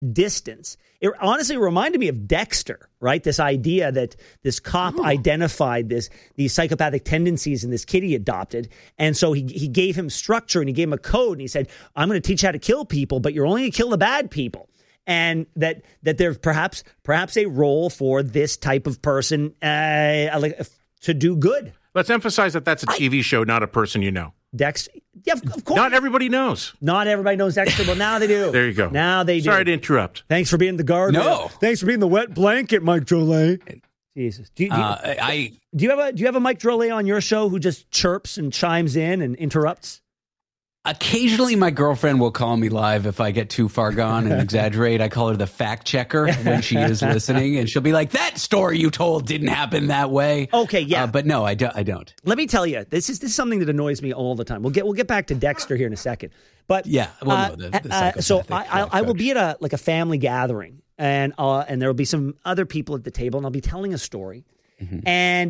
distance. It honestly reminded me of Dexter, right? This idea that this cop identified these psychopathic tendencies in this kid he adopted. And so he gave him structure and he gave him a code and he said, I'm going to teach you how to kill people, but you're only going to kill the bad people. And that there's perhaps a role for this type of person to do good. Let's emphasize that that's a TV show, not a person you know. Dexter, yeah, of course. Not everybody knows. Not everybody knows Dexter, but now they do. There you go. Now they do. Sorry to interrupt. Thanks for being the guard. No. Thanks for being the wet blanket, Mike Drolet. Jesus. Do you have a Mike Drolet on your show who just chirps and chimes in and interrupts? Occasionally, my girlfriend will call me live if I get too far gone and exaggerate. I call her the fact checker when she is listening, and she'll be like, "That story you told didn't happen that way." Okay, yeah, but no, I don't. Let me tell you, this is something that annoys me all the time. We'll get back to Dexter here in a second, but yeah, well, no, so I will be at a family gathering, and there will be some other people at the table, and I'll be telling a story. Mm-hmm.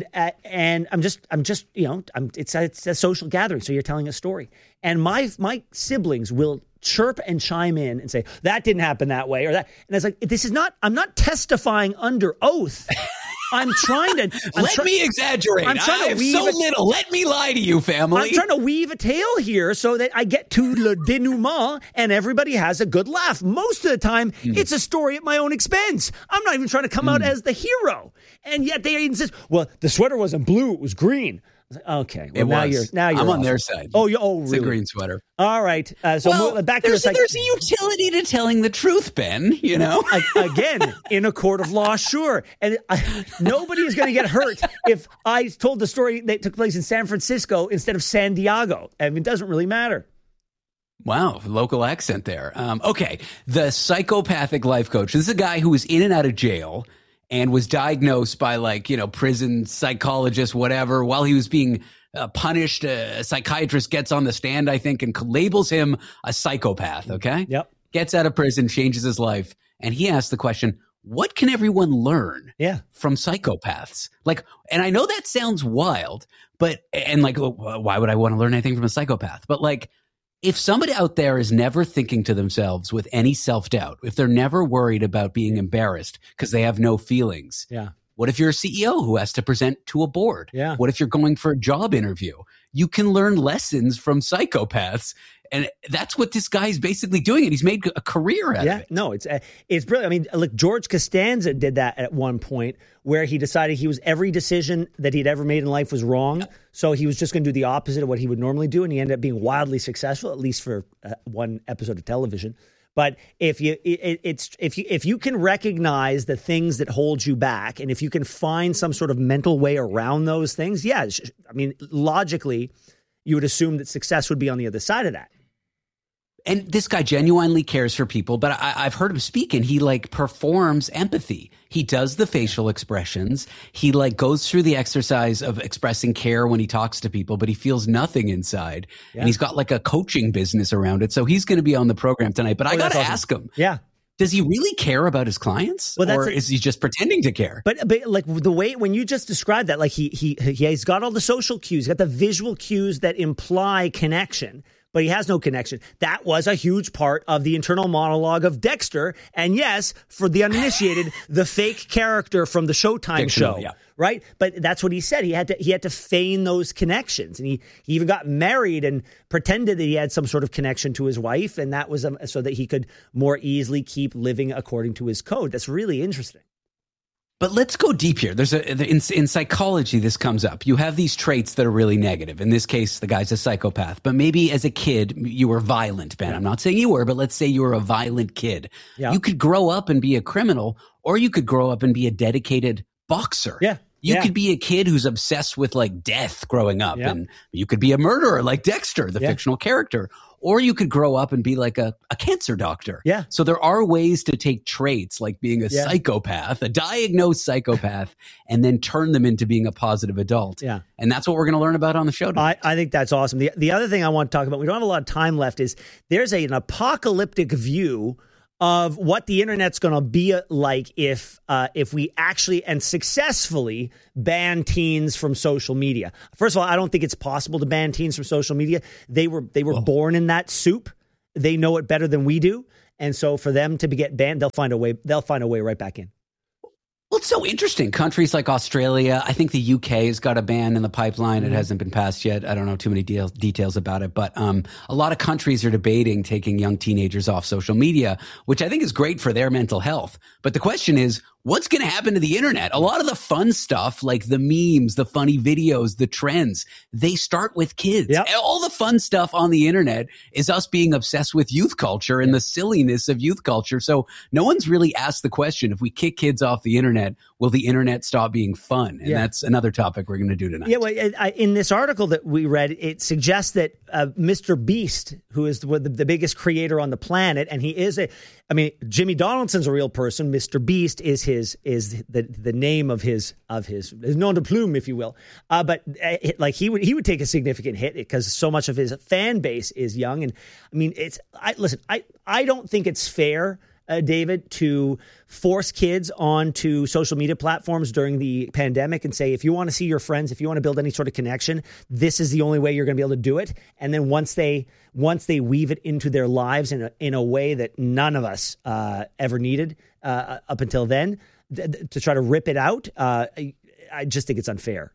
And I'm just it's a social gathering, so you're telling a story, and my siblings will chirp and chime in and say that didn't happen that way or that, and it's like I'm not testifying under oath. I'm trying to let me exaggerate. I have so little. Let me lie to you, family. I'm trying to weave a tale here so that I get to le denouement and everybody has a good laugh. Most of the time, it's a story at my own expense. I'm not even trying to come out as the hero, and yet they insist. Well, the sweater wasn't blue; it was green. Okay, well, now you're I'm on their side. Oh, really? It's a green sweater. All right. Back to there's a utility to telling the truth, Ben. You know, again, in a court of law, sure. And nobody is going to get hurt if I told the story that took place in San Francisco instead of San Diego. I mean, it doesn't really matter. Wow, local accent there. Okay, the psychopathic life coach. This is a guy who was in and out of jail and was diagnosed by prison psychologist, whatever, while he was being punished. A psychiatrist gets on the stand, I think, and labels him a psychopath, okay? Yep. Gets out of prison, changes his life, and he asks the question, what can everyone learn from psychopaths? And I know that sounds wild, why would I want to learn anything from a psychopath? But if somebody out there is never thinking to themselves with any self-doubt, if they're never worried about being embarrassed because they have no feelings, what if you're a CEO who has to present to a board? Yeah. What if you're going for a job interview? You can learn lessons from psychopaths. And that's what this guy's basically doing. And he's made a career out of it. No, it's brilliant. I mean, look, George Costanza did that at one point where he decided every decision that he'd ever made in life was wrong. Yeah. So he was just going to do the opposite of what he would normally do. And he ended up being wildly successful, at least for one episode of television. But if you can recognize the things that hold you back, and if you can find some sort of mental way around those things, logically, you would assume that success would be on the other side of that. And this guy genuinely cares for people, but I've heard him speak, and he performs empathy. He does the facial expressions. He goes through the exercise of expressing care when he talks to people, but he feels nothing inside. Yeah. And he's got a coaching business around it. So he's going to be on the program tonight, but I got to ask him. Yeah. Does he really care about his clients, or is he just pretending to care? But the way when you just described that, he's got all the social cues, he's got the visual cues that imply connection, but he has no connection. That was a huge part of the internal monologue of Dexter, and yes, for the uninitiated, the fake character from the Showtime show, right? But that's what he said. He had to feign those connections, and he even got married and pretended that he had some sort of connection to his wife, and that was so that he could more easily keep living according to his code. That's really interesting. But let's go deep here. In psychology, this comes up. You have these traits that are really negative. In this case, the guy's a psychopath. But maybe as a kid, you were violent, Ben. Yeah. I'm not saying you were, but let's say you were a violent kid. Yeah. You could grow up and be a criminal, or you could grow up and be a dedicated boxer. Yeah. You could be a kid who's obsessed with death growing up, and you could be a murderer like Dexter, the fictional character. Or you could grow up and be a cancer doctor. Yeah. So there are ways to take traits like being a psychopath, a diagnosed psychopath, and then turn them into being a positive adult. Yeah. And that's what we're going to learn about on the show tonight. I think that's awesome. The other thing I want to talk about, we don't have a lot of time left, is there's an apocalyptic view of what the internet's going to be like if we actually and successfully ban teens from social media. First of all, I don't think it's possible to ban teens from social media. They were born in that soup. They know it better than we do. And so for them to get banned, they'll find a way right back in. Well, it's so interesting. Countries like Australia, I think the UK has got a ban in the pipeline. It hasn't been passed yet. I don't know too many details about it, but a lot of countries are debating taking young teenagers off social media, which I think is great for their mental health. But the question is, what's going to happen to the internet? A lot of the fun stuff, like the memes, the funny videos, the trends, they start with kids. Yep. All the fun stuff on the internet is us being obsessed with youth culture and the silliness of youth culture. So no one's really asked the question, if we kick kids off the internet, will the internet stop being fun? And that's another topic we're going to do tonight. Yeah, well, in this article that we read, it suggests that Mr. Beast, who is the biggest creator on the planet, and he is Jimmy Donaldson's a real person. Mr. Beast is the name of his nom de plume, if you will. But he would take a significant hit because so much of his fan base is young. And I mean, I don't think it's fair, David, to force kids onto social media platforms during the pandemic and say, if you want to see your friends, if you want to build any sort of connection, this is the only way you're going to be able to do it. And then once they weave it into their lives in a way that none of us ever needed up until then, to try to rip it out, I just think it's unfair.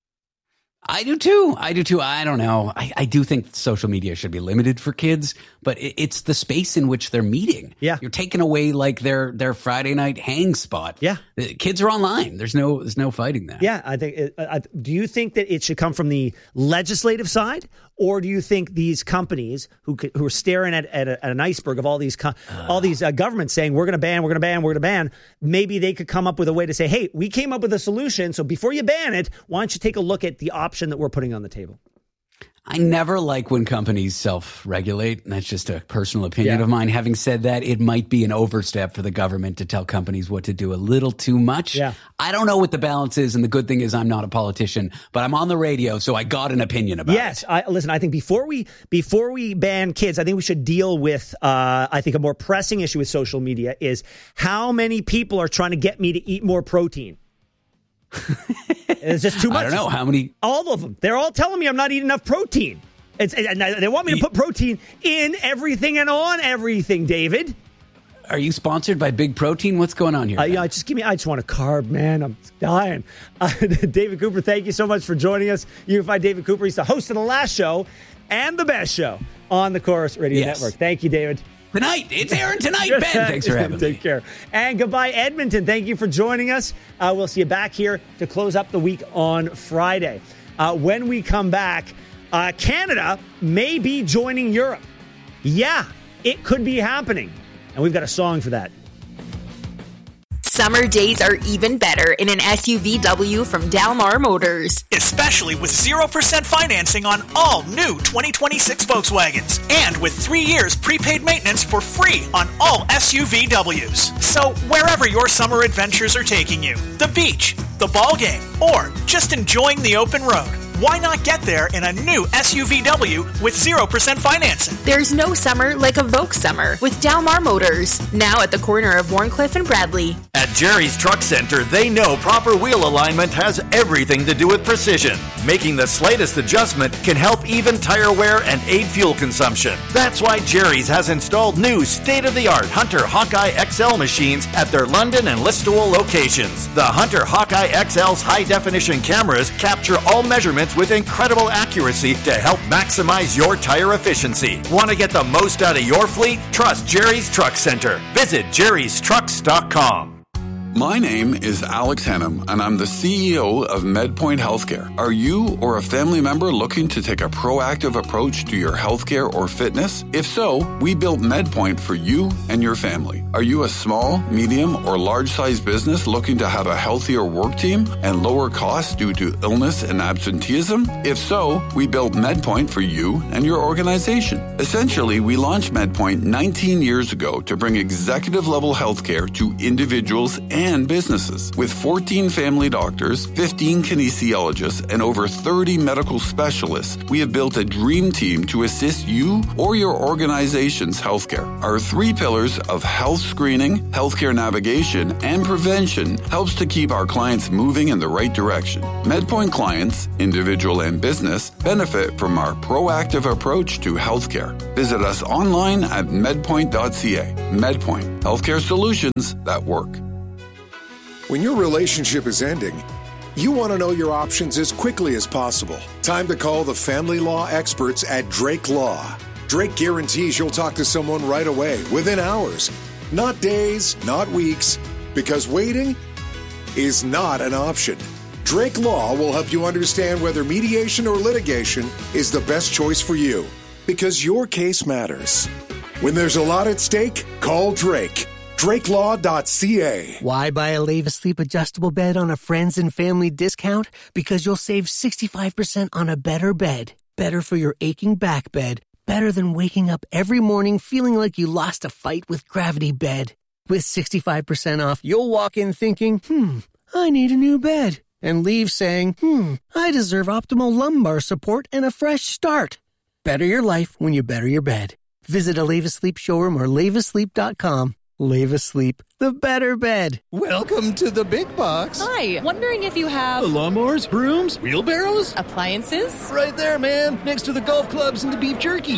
I do too. I don't know. I do think social media should be limited for kids, but it's the space in which they're meeting. Yeah. You're taking away like their Friday night hang spot. Yeah. Kids are online. There's no fighting that. Yeah. I think, do you think that it should come from the legislative side, or do you think these companies who are staring at an iceberg of all these governments saying, we're going to ban, maybe they could come up with a way to say, hey, we came up with a solution. So before you ban it, why don't you take a look at the option that we're putting on the table? I never like when companies self-regulate, and that's just a personal opinion of mine. Having said that, it might be an overstep for the government to tell companies what to do a little too much. Yeah. I don't know what the balance is, and the good thing is I'm not a politician, but I'm on the radio, so I got an opinion about it. Yes, I think before we ban kids, I think we should deal with, I think a more pressing issue with social media is how many people are trying to get me to eat more protein. It's just too much. I don't know how many. All of them. They're all telling me I'm not eating enough protein. They want me to put protein in everything and on everything, David. Are you sponsored by Big Protein? What's going on here? I just want a carb, man. I'm dying. David Cooper, thank you so much for joining us. You can find David Cooper. He's the host of the last show and the best show on the Corus Radio Network. Thank you, David. Tonight. It's airing tonight, Ben. Thanks for having me. Take care. And goodbye, Edmonton. Thank you for joining us. We'll see you back here to close up the week on Friday. When we come back, Canada may be joining Europe. Yeah, it could be happening. And we've got a song for that. Summer days are even better in an SUVW from Dalmar Motors. Especially with 0% financing on all new 2026 Volkswagens. And with 3 years prepaid maintenance for free on all SUVWs. So wherever your summer adventures are taking you, the beach, the ball game, or just enjoying the open road, why not get there in a new SUVW with 0% financing? There's no summer like a Volks summer with Dalmar Motors. Now at the corner of Warncliffe and Bradley. At Jerry's Truck Center, they know proper wheel alignment has everything to do with precision. Making the slightest adjustment can help even tire wear and aid fuel consumption. That's why Jerry's has installed new state-of-the-art Hunter Hawkeye XL machines at their London and Listowel locations. The Hunter Hawkeye XL's high-definition cameras capture all measurements with incredible accuracy to help maximize your tire efficiency. Want to get the most out of your fleet? Trust Jerry's Truck Center. Visit jerrystrucks.com. My name is Alex Henham, and I'm the CEO of MedPoint Healthcare. Are you or a family member looking to take a proactive approach to your healthcare or fitness? If so, we built MedPoint for you and your family. Are you a small, medium, or large-sized business looking to have a healthier work team and lower costs due to illness and absenteeism? If so, we built MedPoint for you and your organization. Essentially, we launched MedPoint 19 years ago to bring executive-level healthcare to individuals and and businesses. With 14 family doctors, 15 kinesiologists, and over 30 medical specialists, we have built a dream team to assist you or your organization's healthcare. Our 3 pillars of health screening, healthcare navigation, and prevention helps to keep our clients moving in the right direction. MedPoint clients, individual and business, benefit from our proactive approach to healthcare. Visit us online at medpoint.ca. MedPoint, healthcare solutions that work. When your relationship is ending, you want to know your options as quickly as possible. Time to call the family law experts at Drake Law. Drake guarantees you'll talk to someone right away, within hours. Not days, not weeks, because waiting is not an option. Drake Law will help you understand whether mediation or litigation is the best choice for you, because your case matters. When there's a lot at stake, call Drake. DrakeLaw.ca. Why buy a Leva Sleep adjustable bed on a friends and family discount? Because you'll save 65% on a better bed. Better for your aching back bed. Better than waking up every morning feeling like you lost a fight with Gravity Bed. With 65% off, you'll walk in thinking, I need a new bed. And leave saying, I deserve optimal lumbar support and a fresh start. Better your life when you better your bed. Visit a Leva Sleep showroom or levasleep.com. Leva Sleep, the better bed. Welcome to the big box. Hi, wondering if you have lawnmowers, brooms, wheelbarrows, appliances? Right there, man, next to the golf clubs and the beef jerky.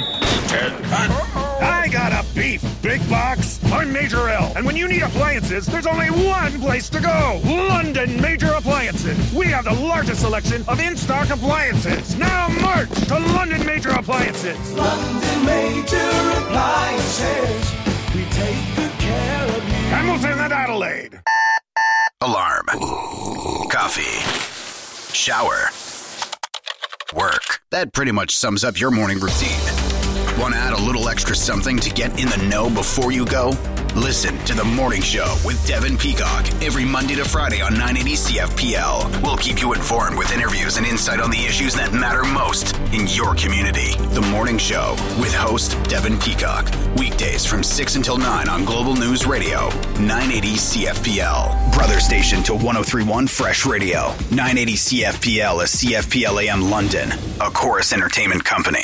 I got a beef big box. I'm Major L, and when you need appliances, there's only one place to go. London Major Appliances. We have the largest selection of in-stock appliances. Now march to London Major Appliances. London Major Appliances. We take good care of you. Hamilton and Adelaide. Alarm. Coffee. Shower. Work. That pretty much sums up your morning routine. Want to add a little extra something to get in the know before you go? Listen to The Morning Show with Devin Peacock every Monday to Friday on 980 CFPL. We'll keep you informed with interviews and insight on the issues that matter most in your community. The Morning Show with host Devin Peacock. Weekdays from 6 until 9 on Global News Radio, 980 CFPL. Brother station to 1031 Fresh Radio. 980 CFPL is CFPL AM London, a Chorus Entertainment company.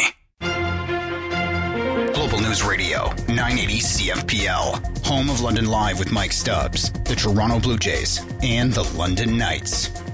Global News Radio, 980 CFPL. Home of London Live with Mike Stubbs, the Toronto Blue Jays, and the London Knights.